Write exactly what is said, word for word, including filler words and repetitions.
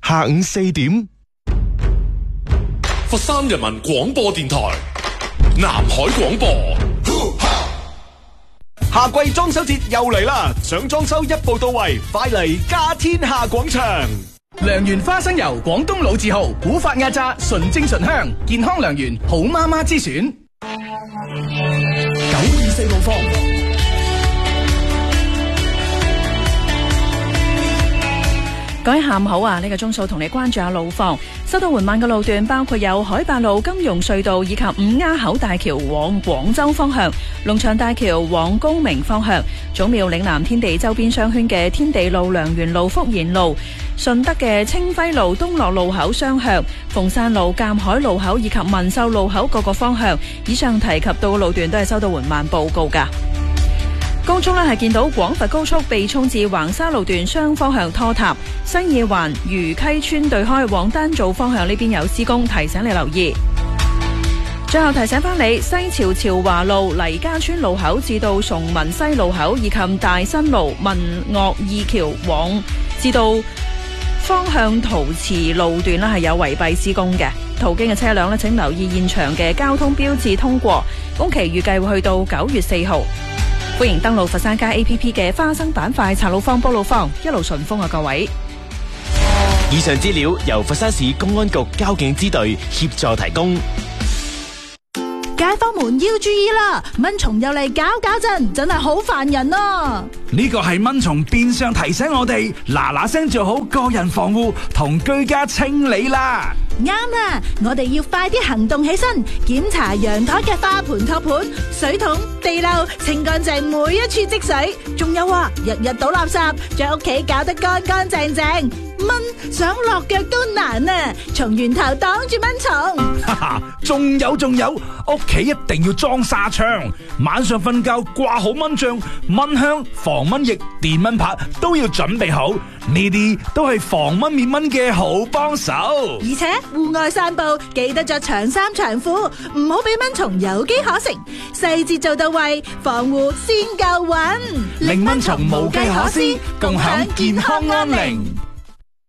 下午四點， 佛山人民廣播電台南海廣播。 夏季裝修節又嚟啦，想裝修一步到位，快嚟家天下廣場。 良緣花生油，廣東老字號，古法壓榨，純正醇香，健康良緣，好媽媽之選。九二四路況。 各位下午好啊！呢、這個鐘數同你關注下路況。收到緩慢嘅路段包括有海八路金融隧道以及五鴉口大橋往廣州方向、龍翔大橋往高明方向、祖廟嶺南天地周邊商圈嘅天地路、良緣路、福賢路、順德嘅清輝路東落路口雙向、鳳山路鑒海路口以及文秀路口各個方向。以上提及到嘅路段都係收到緩慢報告噶。高速呢係見到廣佛高速被衝至橫沙路段雙方向拖沓，新義環漁溪村對開往丹灶方向呢邊有施工，提醒你留意。最後提醒翻你，西潮潮華路黎家村路口至到崇文西路口以及大新路民岳二橋往至到方向陶瓷路段呢係有圍蔽施工嘅，途經嘅車輛呢請留意現場嘅交通標誌通過。工期預計會去到九月四號。歡迎登錄佛山街 A P P 嘅花生板塊查路況、報路況，一路順風啊！各位， 以上資料由佛山市公安局交警支隊協助提供。 街坊們要注意啦，蚊蟲又嚟搞搞震，真係好煩人啊！ 呢個係蚊蟲變相提醒我哋嗱嗱聲做好個人防護同居家清理啦。 啱啦，我哋要快啲行動起身，檢查陽台嘅花盆、托盤、水桶、地漏，清乾淨每一處積水。仲有啊，日日倒垃圾，將屋企搞得乾乾淨淨。蚊想落腳都難啊！從源頭擋住蚊蟲。 哈哈，仲有仲有，屋企一定要裝紗窗，晚上瞓覺掛好蚊帳、蚊香、防蚊液、電蚊拍都要準備好，呢啲都係防蚊滅蚊嘅好幫手。 而且戶外散步記得着長衫長褲，唔好俾蚊蟲有機可乘，細節做到位，防護先夠穩， 令蚊蟲無計可施，共享健康安寧。